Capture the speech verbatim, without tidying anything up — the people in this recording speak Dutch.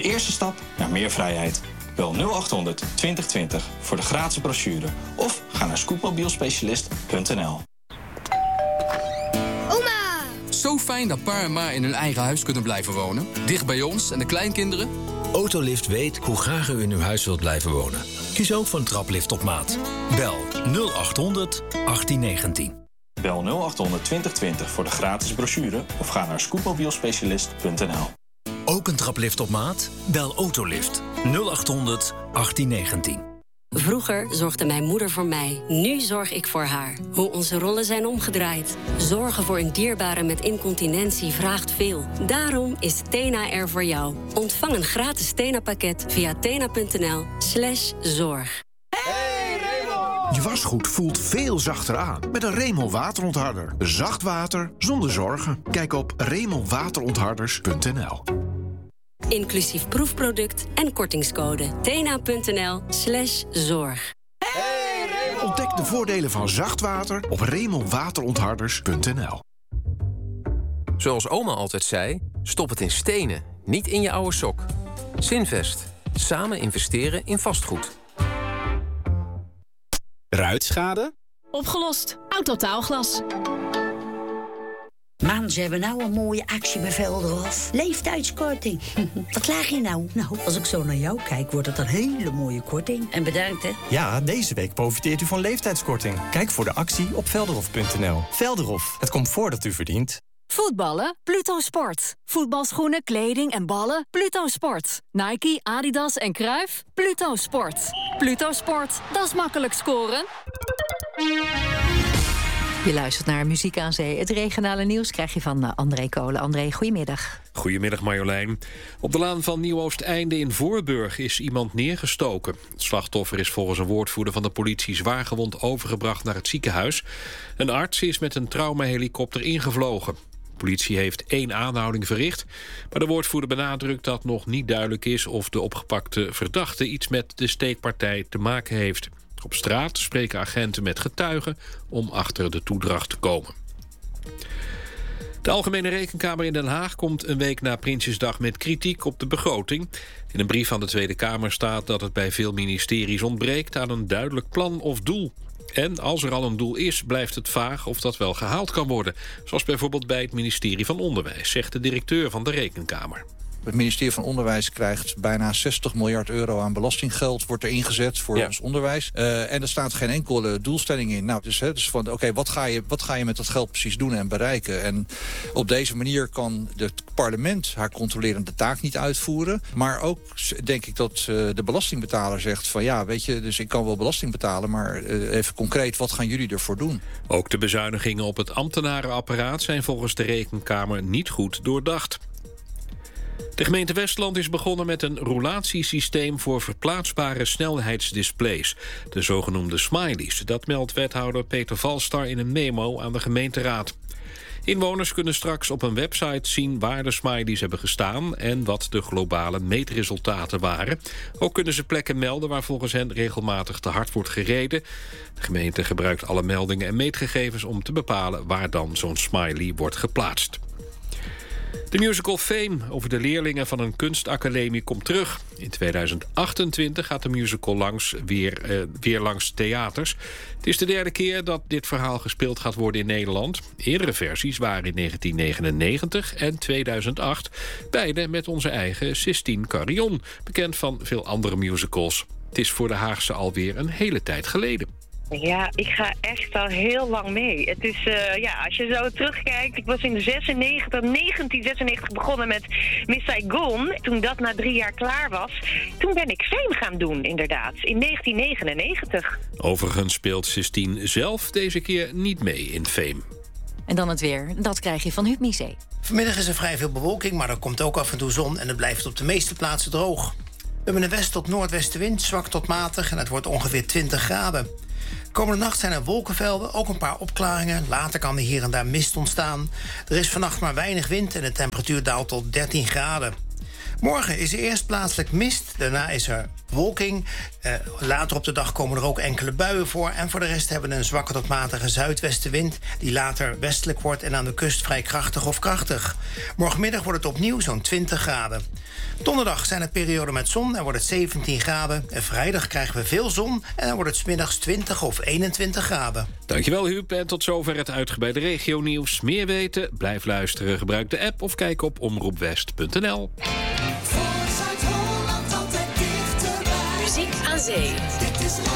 eerste stap naar meer vrijheid. Bel nul achthonderd twintig twintig voor de gratis brochure of ga naar scootmobielspecialist punt n l. Oma! Zo fijn dat pa en ma in hun eigen huis kunnen blijven wonen. Dicht bij ons en de kleinkinderen. Autolift weet hoe graag u in uw huis wilt blijven wonen. Kies ook voor een traplift op maat. Bel nul achthonderd achttien negentien. Bel nul achthonderd twintig twintig voor de gratis brochure of ga naar scootmobielspecialist punt n l. Ook een traplift op maat? Bel Autolift nul achthonderd achttien negentien. Vroeger zorgde mijn moeder voor mij. Nu zorg ik voor haar. Hoe onze rollen zijn omgedraaid. Zorgen voor een dierbare met incontinentie vraagt veel. Daarom is Tena er voor jou. Ontvang een gratis Tena-pakket via tena punt n l slash zorg. Je wasgoed voelt veel zachter aan met een Remel waterontharder. Zacht water zonder zorgen. Kijk op remel waterontharders punt n l. Inclusief proefproduct en kortingscode. tena punt n l slash zorg. Ontdek de voordelen van zacht water op remel waterontharders punt n l. Zoals oma altijd zei, stop het in stenen, niet in je oude sok. Zinvest. Samen investeren in vastgoed. Ruitschade? Opgelost. Autotaalglas. Man, ze hebben nou een mooie actie bij Velderhof. Leeftijdskorting. Wat laag je nou? Nou, als ik zo naar jou kijk, wordt het een hele mooie korting. En bedankt, hè? Ja, deze week profiteert u van leeftijdskorting. Kijk voor de actie op velderhof punt n l. Velderhof, het comfort dat u verdient. Voetballen? Pluto Sport. Voetbalschoenen, kleding en ballen? Pluto Sport. Nike, Adidas en Cruijff? Pluto Sport. Pluto Sport, dat is makkelijk scoren. Je luistert naar Muziek aan Zee. Het regionale nieuws krijg je van André Kolen. André, goedemiddag. Goedemiddag Marjolein. Op de laan van Nieuw-Oosteinde in Voorburg is iemand neergestoken. Het slachtoffer is volgens een woordvoerder van de politie zwaargewond overgebracht naar het ziekenhuis. Een arts is met een traumahelikopter ingevlogen. De politie heeft één aanhouding verricht, maar de woordvoerder benadrukt dat nog niet duidelijk is of de opgepakte verdachte iets met de steekpartij te maken heeft. Op straat spreken agenten met getuigen om achter de toedracht te komen. De Algemene Rekenkamer in Den Haag komt een week na Prinsjesdag met kritiek op de begroting. In een brief van de Tweede Kamer staat dat het bij veel ministeries ontbreekt aan een duidelijk plan of doel. En als er al een doel is, blijft het vaag of dat wel gehaald kan worden. Zoals bijvoorbeeld bij het ministerie van Onderwijs, zegt de directeur van de Rekenkamer. Het ministerie van Onderwijs krijgt bijna zestig miljard euro aan belastinggeld, wordt er ingezet voor ja. ons onderwijs. Uh, en er staat geen enkele doelstelling in. Nou, dus, hè, dus van, oké, okay, wat ga je, wat ga je met dat geld precies doen en bereiken? En op deze manier kan het parlement haar controlerende taak niet uitvoeren. Maar ook denk ik dat uh, de belastingbetaler zegt van ja, weet je, dus ik kan wel belasting betalen, maar uh, even concreet, wat gaan jullie ervoor doen? Ook de bezuinigingen op het ambtenarenapparaat zijn volgens de Rekenkamer niet goed doordacht. De gemeente Westland is begonnen met een roulatiesysteem voor verplaatsbare snelheidsdisplays, de zogenoemde smileys. Dat meldt wethouder Peter Valstar in een memo aan de gemeenteraad. Inwoners kunnen straks op een website zien waar de smileys hebben gestaan en wat de globale meetresultaten waren. Ook kunnen ze plekken melden waar volgens hen regelmatig te hard wordt gereden. De gemeente gebruikt alle meldingen en meetgegevens om te bepalen waar dan zo'n smiley wordt geplaatst. De musical Fame over de leerlingen van een kunstacademie komt terug. In tweeduizend achtentwintig gaat de musical langs weer, uh, weer langs theaters. Het is de derde keer dat dit verhaal gespeeld gaat worden in Nederland. Eerdere versies waren in negentien negenennegentig en tweeduizend acht. Beide met onze eigen Sistine Carillon, bekend van veel andere musicals. Het is voor de Haagse alweer een hele tijd geleden. Ja, ik ga echt al heel lang mee. Het is, uh, ja, als je zo terugkijkt, ik was in zesennegentig, negentien zesennegentig begonnen met Miss Saigon. Toen dat na drie jaar klaar was, toen ben ik Fame gaan doen, inderdaad, in negentien negenennegentig. Overigens speelt Sistine zelf deze keer niet mee in Fame. En dan het weer, dat krijg je van Huub Miezee. Vanmiddag is er vrij veel bewolking, maar er komt ook af en toe zon en het blijft op de meeste plaatsen droog. We hebben een west- tot noordwestenwind, zwak tot matig en het wordt ongeveer twintig graden. Komende nacht zijn er wolkenvelden, ook een paar opklaringen. Later kan er hier en daar mist ontstaan. Er is vannacht maar weinig wind en de temperatuur daalt tot dertien graden. Morgen is er eerst plaatselijk mist, daarna is er wolking. Uh, later op de dag komen er ook enkele buien voor. En voor de rest hebben we een zwakke tot matige zuidwestenwind, die later westelijk wordt en aan de kust vrij krachtig of krachtig. Morgenmiddag wordt het opnieuw zo'n twintig graden. Donderdag zijn het perioden met zon en wordt het zeventien graden. En vrijdag krijgen we veel zon en dan wordt het 's middags twintig of eenentwintig graden. Dankjewel, Huub. En tot zover het uitgebreide regionieuws. Meer weten? Blijf luisteren. Gebruik de app of kijk op omroepwest punt n l. Muziek aan zee.